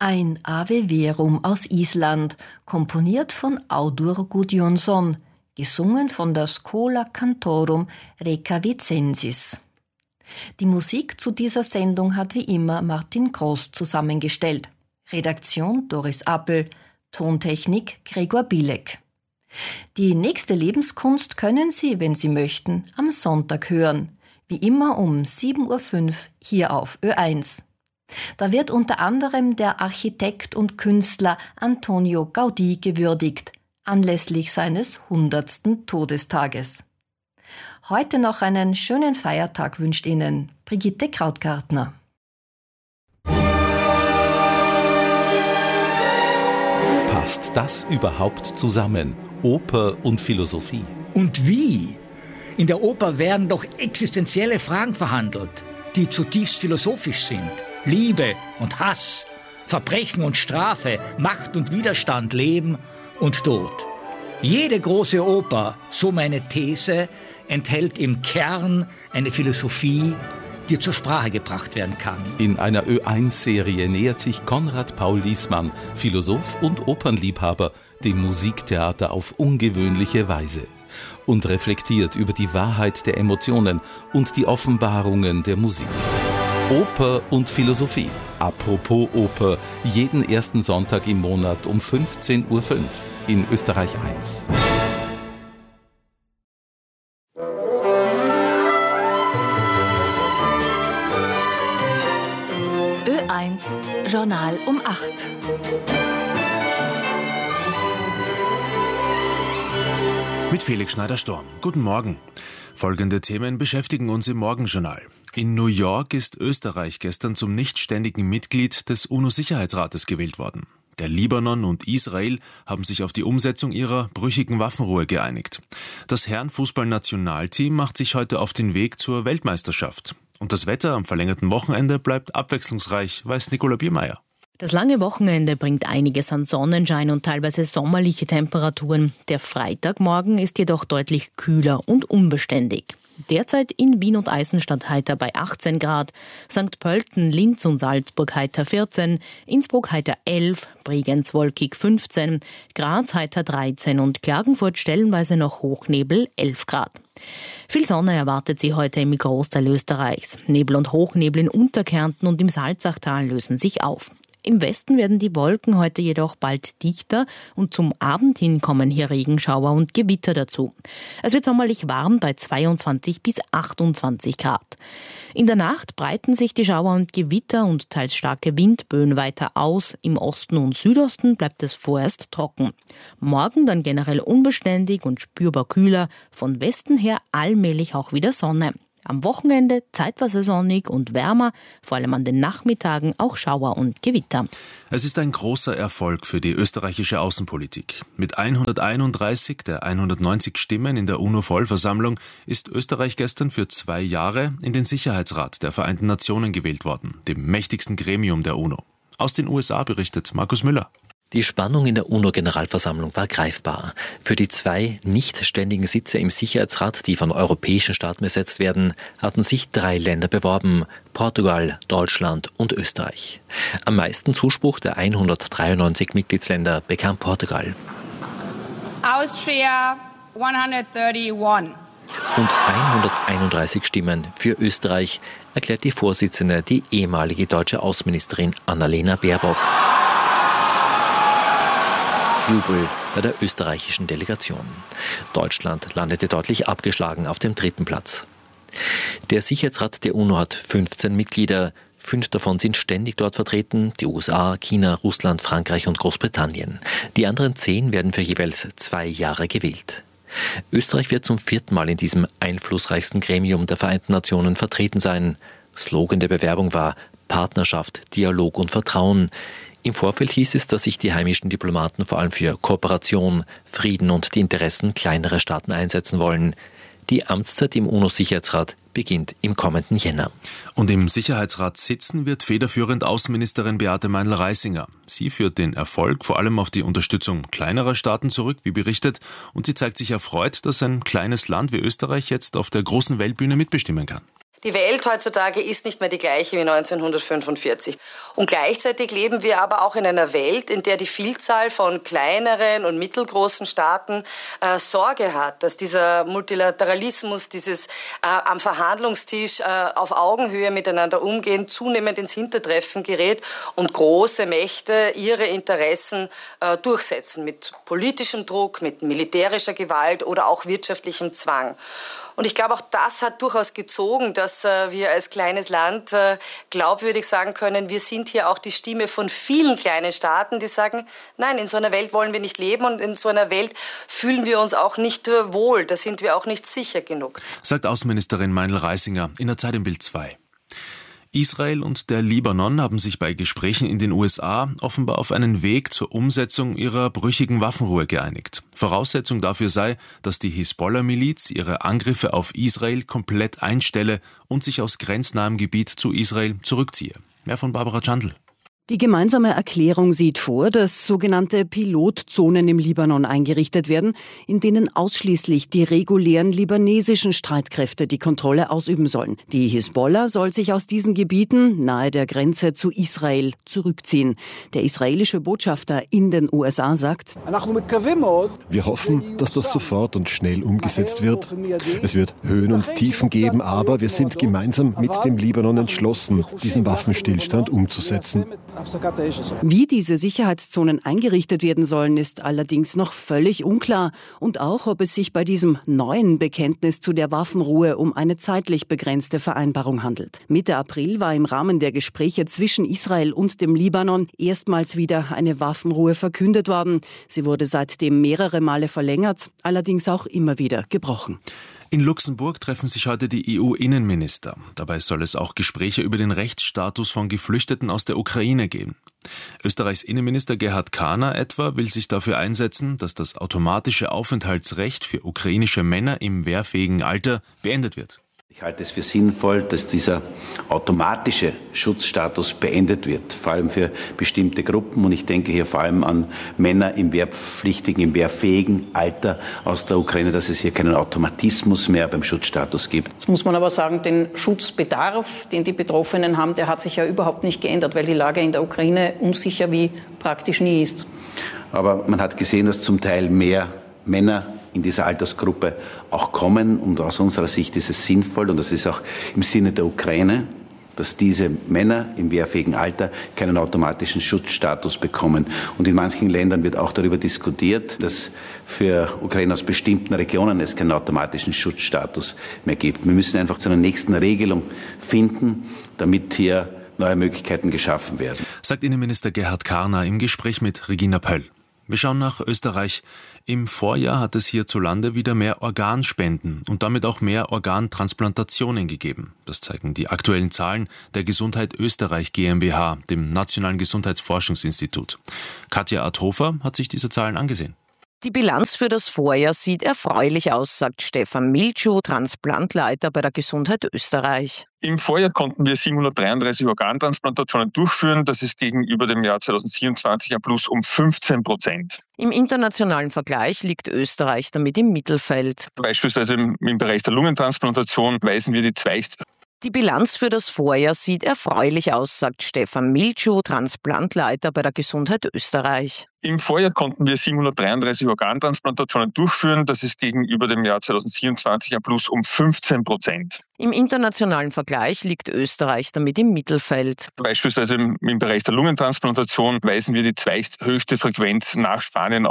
Ein Ave Verum aus Island, komponiert von Audur Gudjonsson, gesungen von der Schola Cantorum Reykjavicensis. Die Musik zu dieser Sendung hat wie immer Martin Groß zusammengestellt. Redaktion Doris Appel, Tontechnik Gregor Bilek. Die nächste Lebenskunst können Sie, wenn Sie möchten, am Sonntag hören. Wie immer um 7.05 Uhr hier auf Ö1. Da wird unter anderem der Architekt und Künstler Antonio Gaudí gewürdigt, anlässlich seines 100. Todestages. Heute noch einen schönen Feiertag wünscht Ihnen Brigitte Krautgartner. Passt das überhaupt zusammen? Oper und Philosophie? Und wie? In der Oper werden doch existenzielle Fragen verhandelt, die zutiefst philosophisch sind. Liebe und Hass, Verbrechen und Strafe, Macht und Widerstand, Leben und Tod. Jede große Oper, so meine These, enthält im Kern eine Philosophie, die zur Sprache gebracht werden kann. In einer Ö1-Serie nähert sich Konrad Paul Liessmann, Philosoph und Opernliebhaber, dem Musiktheater auf ungewöhnliche Weise und reflektiert über die Wahrheit der Emotionen und die Offenbarungen der Musik. Oper und Philosophie. Apropos Oper, jeden ersten Sonntag im Monat um 15.05 Uhr in Österreich 1. Ö1 Journal um 8. Mit Felix Schneider-Storm. Guten Morgen. Folgende Themen beschäftigen uns im Morgenjournal. In New York ist Österreich gestern zum nichtständigen Mitglied des UNO-Sicherheitsrates gewählt worden. Der Libanon und Israel haben sich auf die Umsetzung ihrer brüchigen Waffenruhe geeinigt. Das Herrenfußballnationalteam macht sich heute auf den Weg zur Weltmeisterschaft. Und das Wetter am verlängerten Wochenende bleibt abwechslungsreich, weiß Nicola Biermeier. Das lange Wochenende bringt einiges an Sonnenschein und teilweise sommerliche Temperaturen. Der Freitagmorgen ist jedoch deutlich kühler und unbeständig. Derzeit in Wien und Eisenstadt heiter bei 18 Grad, St. Pölten, Linz und Salzburg heiter 14, Innsbruck heiter 11, Bregenz wolkig 15, Graz heiter 13 und Klagenfurt stellenweise noch Hochnebel 11 Grad. Viel Sonne erwartet sie heute im Großteil Österreichs. Nebel und Hochnebel in Unterkärnten und im Salzachtal lösen sich auf. Im Westen werden die Wolken heute jedoch bald dichter und zum Abend hin kommen hier Regenschauer und Gewitter dazu. Es wird sommerlich warm bei 22 bis 28 Grad. In der Nacht breiten sich die Schauer und Gewitter und teils starke Windböen weiter aus. Im Osten und Südosten bleibt es vorerst trocken. Morgen dann generell unbeständig und spürbar kühler, von Westen her allmählich auch wieder Sonne. Am Wochenende zeitweise sonnig und wärmer, vor allem an den Nachmittagen auch Schauer und Gewitter. Es ist ein großer Erfolg für die österreichische Außenpolitik. Mit 131 der 190 Stimmen in der UNO-Vollversammlung ist Österreich gestern für 2 Jahre in den Sicherheitsrat der Vereinten Nationen gewählt worden, dem mächtigsten Gremium der UNO. Aus den USA berichtet Markus Müller. Die Spannung in der UNO-Generalversammlung war greifbar. Für die 2 nichtständigen Sitze im Sicherheitsrat, die von europäischen Staaten besetzt werden, hatten sich 3 Länder beworben: Portugal, Deutschland und Österreich. Am meisten Zuspruch der 193 Mitgliedsländer bekam Portugal. Austria 131. Und 131 Stimmen für Österreich, erklärt die Vorsitzende, die ehemalige deutsche Außenministerin Annalena Baerbock. Jubel bei der österreichischen Delegation. Deutschland landete deutlich abgeschlagen auf dem 3. Platz. Der Sicherheitsrat der UNO hat 15 Mitglieder. 5 davon sind ständig dort vertreten: die USA, China, Russland, Frankreich und Großbritannien. Die anderen 10 werden für jeweils 2 Jahre gewählt. Österreich wird zum 4. Mal in diesem einflussreichsten Gremium der Vereinten Nationen vertreten sein. Slogan der Bewerbung war Partnerschaft, Dialog und Vertrauen. Im Vorfeld hieß es, dass sich die heimischen Diplomaten vor allem für Kooperation, Frieden und die Interessen kleinerer Staaten einsetzen wollen. Die Amtszeit im UNO-Sicherheitsrat beginnt im kommenden Jänner. Und im Sicherheitsrat sitzen wird federführend Außenministerin Beate Meindl-Reisinger. Sie führt den Erfolg vor allem auf die Unterstützung kleinerer Staaten zurück, wie berichtet. Und sie zeigt sich erfreut, dass ein kleines Land wie Österreich jetzt auf der großen Weltbühne mitbestimmen kann. Die Welt heutzutage ist nicht mehr die gleiche wie 1945. Und gleichzeitig leben wir aber auch in einer Welt, in der die Vielzahl von kleineren und mittelgroßen Staaten Sorge hat, dass dieser Multilateralismus, dieses am Verhandlungstisch auf Augenhöhe miteinander umgehen, zunehmend ins Hintertreffen gerät und große Mächte ihre Interessen durchsetzen mit politischem Druck, mit militärischer Gewalt oder auch wirtschaftlichem Zwang. Und ich glaube, auch das hat durchaus gezogen, dass wir als kleines Land glaubwürdig sagen können, wir sind hier auch die Stimme von vielen kleinen Staaten, die sagen, nein, in so einer Welt wollen wir nicht leben und in so einer Welt fühlen wir uns auch nicht wohl, da sind wir auch nicht sicher genug. Sagt Außenministerin Meinl-Reisinger in der Zeit im Bild 2. Israel und der Libanon haben sich bei Gesprächen in den USA offenbar auf einen Weg zur Umsetzung ihrer brüchigen Waffenruhe geeinigt. Voraussetzung dafür sei, dass die Hisbollah-Miliz ihre Angriffe auf Israel komplett einstelle und sich aus grenznahem Gebiet zu Israel zurückziehe. Mehr von Barbara Chandl. Die gemeinsame Erklärung sieht vor, dass sogenannte Pilotzonen im Libanon eingerichtet werden, in denen ausschließlich die regulären libanesischen Streitkräfte die Kontrolle ausüben sollen. Die Hisbollah soll sich aus diesen Gebieten nahe der Grenze zu Israel zurückziehen. Der israelische Botschafter in den USA sagt: Wir hoffen, dass das sofort und schnell umgesetzt wird. Es wird Höhen und Tiefen geben, aber wir sind gemeinsam mit dem Libanon entschlossen, diesen Waffenstillstand umzusetzen. Wie diese Sicherheitszonen eingerichtet werden sollen, ist allerdings noch völlig unklar. Und auch, ob es sich bei diesem neuen Bekenntnis zu der Waffenruhe um eine zeitlich begrenzte Vereinbarung handelt. Mitte April war im Rahmen der Gespräche zwischen Israel und dem Libanon erstmals wieder eine Waffenruhe verkündet worden. Sie wurde seitdem mehrere Male verlängert, allerdings auch immer wieder gebrochen. In Luxemburg treffen sich heute die EU-Innenminister. Dabei soll es auch Gespräche über den Rechtsstatus von Geflüchteten aus der Ukraine geben. Österreichs Innenminister Gerhard Kahner etwa will sich dafür einsetzen, dass das automatische Aufenthaltsrecht für ukrainische Männer im wehrfähigen Alter beendet wird. Ich halte es für sinnvoll, dass dieser automatische Schutzstatus beendet wird, vor allem für bestimmte Gruppen. Und ich denke hier vor allem an Männer im wehrpflichtigen, im wehrfähigen Alter aus der Ukraine, dass es hier keinen Automatismus mehr beim Schutzstatus gibt. Jetzt muss man aber sagen, den Schutzbedarf, den die Betroffenen haben, der hat sich ja überhaupt nicht geändert, weil die Lage in der Ukraine unsicher wie praktisch nie ist. Aber man hat gesehen, dass zum Teil mehr Männer in dieser Altersgruppe auch kommen. Und aus unserer Sicht ist es sinnvoll, und das ist auch im Sinne der Ukraine, dass diese Männer im wehrfähigen Alter keinen automatischen Schutzstatus bekommen. Und in manchen Ländern wird auch darüber diskutiert, dass für Ukrainer aus bestimmten Regionen es keinen automatischen Schutzstatus mehr gibt. Wir müssen einfach zu einer nächsten Regelung finden, damit hier neue Möglichkeiten geschaffen werden. Sagt Innenminister Gerhard Kahner im Gespräch mit Regina Pöll. Wir schauen nach Österreich. Im Vorjahr hat es hierzulande wieder mehr Organspenden und damit auch mehr Organtransplantationen gegeben. Das zeigen die aktuellen Zahlen der Gesundheit Österreich GmbH, dem Nationalen Gesundheitsforschungsinstitut. Katja Adhofer hat sich diese Zahlen angesehen. Die Bilanz für das Vorjahr sieht erfreulich aus, sagt Stefan Milczuk, Transplantleiter bei der Gesundheit Österreich. Im Vorjahr konnten wir 733 Organtransplantationen durchführen. Das ist gegenüber dem Jahr 2024 ein Plus um 15%. Im internationalen Vergleich liegt Österreich damit im Mittelfeld. Beispielsweise im Bereich der Lungentransplantation weisen wir die zweithöchste. Die Bilanz für das Vorjahr sieht erfreulich aus, sagt Stefan Milczuk, Transplantleiter bei der Gesundheit Österreich. Im Vorjahr konnten wir 733 Organtransplantationen durchführen. Das ist gegenüber dem Jahr 2024 ein Plus um 15%. Im internationalen Vergleich liegt Österreich damit im Mittelfeld. Beispielsweise im Bereich der Lungentransplantation weisen wir die zweithöchste Frequenz nach Spanien